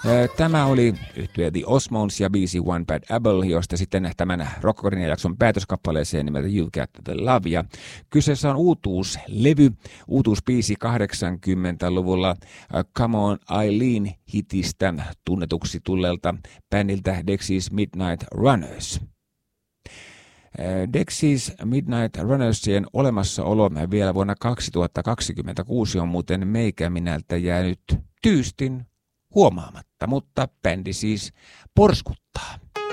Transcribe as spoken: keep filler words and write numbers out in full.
Tämä oli yhtye The Osmonds ja biisi One Bad Apple, josta sitten tämän Rock-Akatemian jakson päätöskappaleeseen nimeltä You Got The Love. Ja kyseessä on uutuuslevy, uutuusbiisi kahdeksankymmentäluvulla Come On Eileen hitistä tunnetuksi tulleelta bändiltä Dexys Midnight Runners. Dexys Midnight Runnersien olemassaolo vielä vuonna kaksituhattakaksikymmentäkuusi on muuten meikäminältä jäänyt tyystin huomaamatta, mutta bändi siis porskuttaa.